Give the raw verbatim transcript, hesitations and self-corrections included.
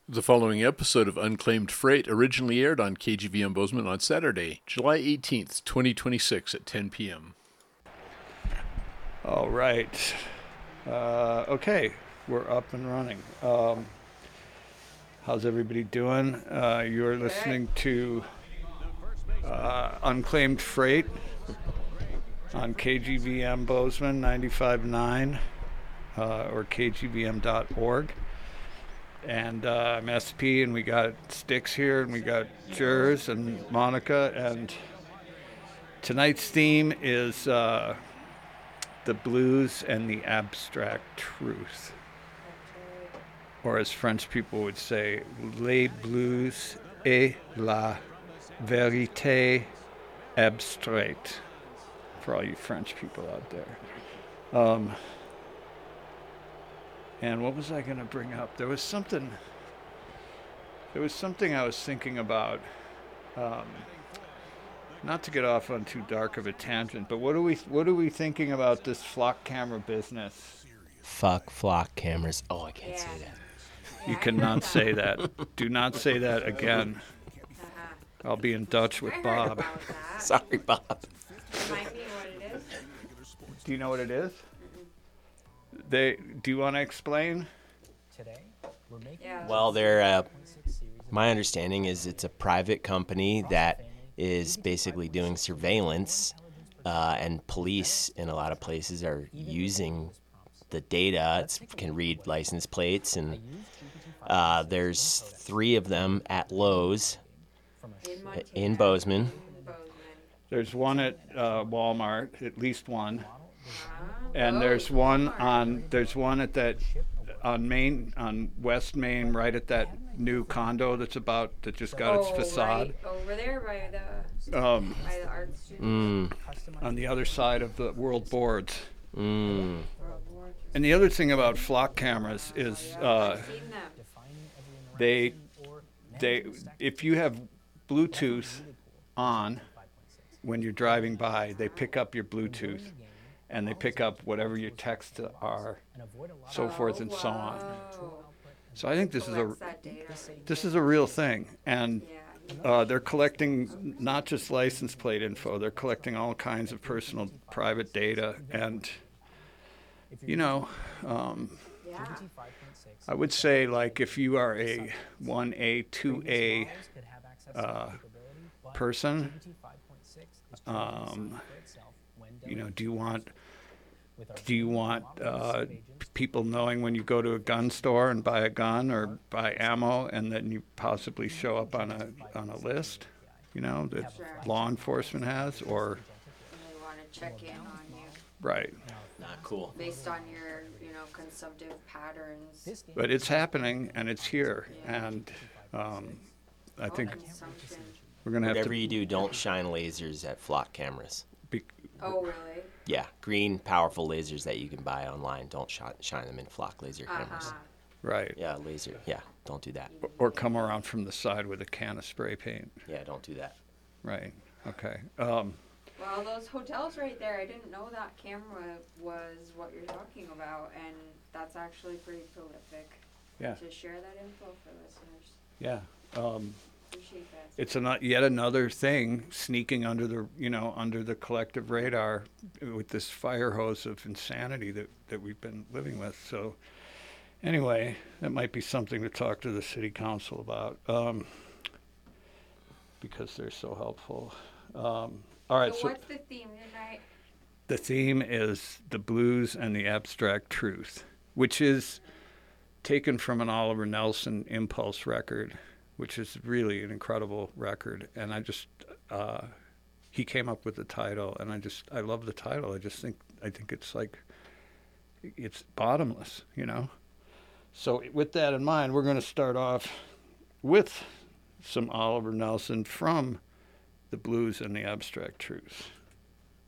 The following episode of Unclaimed Freight originally aired on K G V M Bozeman on Saturday, July eighteenth, twenty twenty-six at ten p.m. All right. Uh, okay, we're up and running. Um, how's everybody doing? Uh, you're listening to uh, Unclaimed Freight on K G V M Bozeman ninety-five point nine uh, or K G V M dot org. And uh, I'm S P, and we got Sticks here, and we got Jers and Monica. And tonight's theme is uh, the blues and the abstract truth. Or as French people would say, les blues et la vérité abstraite. For all you French people out there. Um, And what was I going to bring up? There was something. There was something I was thinking about. Um, not to get off on too dark of a tangent, but what are we? What are we thinking about this flock camera business? Fuck flock cameras. Oh, I can't say that. You cannot say that. Do not say that again. I'll be in Dutch with Bob. Sorry, Bob. Remind me what it is. Do you know what it is? They. Do you want to explain? Today, we're making Yeah. Well, they're. Uh, my understanding is it's a private company that is basically doing surveillance, uh, and police in a lot of places are using the data. It can read license plates, and uh, there's three of them at Lowe's In Montana. in Bozeman. Bozeman. There's one at uh, Walmart, at least one. Uh-huh. And Oh, there's one Walmart. on there's one at that on Main on West Main, right at that new condo that's about that just got its Oh, facade. right over there by the Um, by the art studio. Mm, on the other side of the World Boards. mm. And the other thing about flock cameras is uh, I've seen them. they they if you have Bluetooth on when you're driving by, they pick up your Bluetooth and they pick up whatever your texts are, so forth and so on. Whoa. So I think this is a Collects that data. this is a real thing, and Yeah. uh, they're collecting not just license plate info; they're collecting all kinds of personal, private data. And you know, um, Yeah. I would say like if you are a one A, two A uh, person, um, you know, do you want do you want uh, people knowing when you go to a gun store and buy a gun or buy ammo, and then you possibly show up on a on a list, you know, that Sure. law enforcement has, or And they want to check in on you right? Not cool. based on your, you know, consumptive patterns. But it's happening and it's here, and um, I think Consumption. we're gonna have Whatever to you do, don't shine lasers at flock cameras. be, Oh, really? Yeah, green, powerful lasers that you can buy online. Don't shine, shine them in flock laser cameras. Uh-huh. right, Yeah, laser. Yeah, don't do that. or come around from the side with a can of spray paint, Yeah, don't do that. right? Okay. Um, Well, those hotels right there, I didn't know that camera was what you're talking about, and that's actually pretty prolific. Yeah. To share that info for listeners. yeah. Um, Appreciate that. it's an, yet another thing sneaking under the you know under the collective radar with this fire hose of insanity that, that we've been living with. So anyway, that might be something to talk to the city council about, um, because they're so helpful. Um, all right, So so what's the theme tonight? the theme is the blues and the abstract truth, which is taken from an Oliver Nelson Impulse record, which is really an incredible record. And I just, uh, he came up with the title, and I just, I love the title. I just think, I think it's like, it's bottomless, you know? So with that in mind, we're going to start off with some Oliver Nelson from the blues and the abstract truth.